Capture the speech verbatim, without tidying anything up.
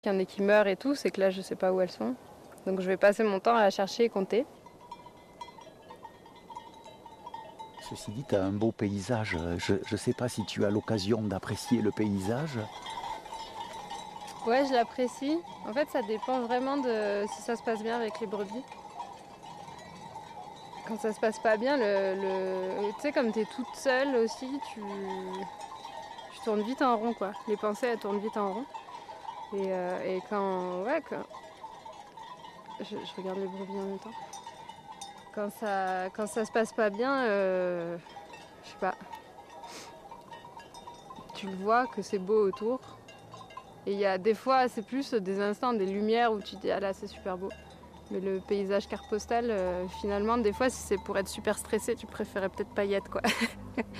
Il y en a qui meurent et tout, c'est que là je sais pas où elles sont. Donc je vais passer mon temps à la chercher et compter. Ceci dit, tu as un beau paysage. Je ne sais pas si tu as l'occasion d'apprécier le paysage. Ouais, je l'apprécie. En fait, ça dépend vraiment de si ça se passe bien avec les brebis. Quand ça se passe pas bien, le, le... tu sais, comme t'es toute seule aussi, tu... tu tournes vite en rond, quoi. Les pensées, elles tournent vite en rond. Et, euh, et quand... Ouais, quand... Je, je regarde les brebis en même temps. Quand ça, quand ça se passe pas bien, euh... je sais pas. Tu le vois que c'est beau autour. Et il y a des fois, c'est plus des instants, des lumières où tu te dis, ah là, c'est super beau. Mais le paysage carte postale, euh, finalement, des fois, si c'est pour être super stressé, tu préférais peut-être pas y être, quoi.